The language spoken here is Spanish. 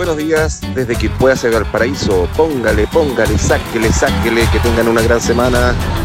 buenos días desde Quilpué hacia Valparaíso. Póngale, sáquele, que tengan una gran semana.